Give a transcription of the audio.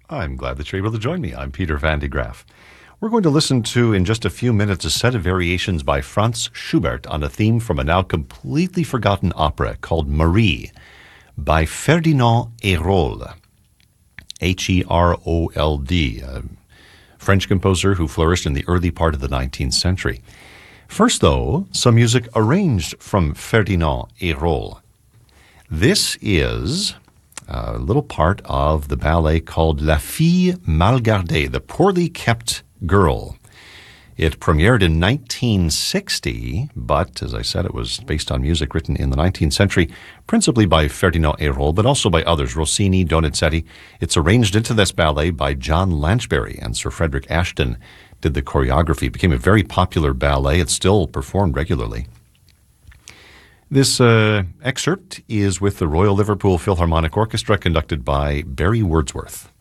I'm glad that you're able to join me. I'm Peter Van de Graaf. We're going to listen to, in just a few minutes, a set of variations by Franz Schubert on a theme from a now completely forgotten opera called Marie by Ferdinand Hérold. Herold, a French composer who flourished in the early part of the 19th century. First, though, some music arranged from Ferdinand Hérold. This is a little part of the ballet called La Fille Mal Gardée, the poorly kept girl. It premiered in 1960, but, as I said, it was based on music written in the 19th century, principally by Ferdinand Hérold, but also by others, Rossini, Donizetti. It's arranged into this ballet by John Lanchbery, and Sir Frederick Ashton did the choreography. It became a very popular ballet. It's still performed regularly. This excerpt is with the Royal Liverpool Philharmonic Orchestra, conducted by Barry Wordsworth.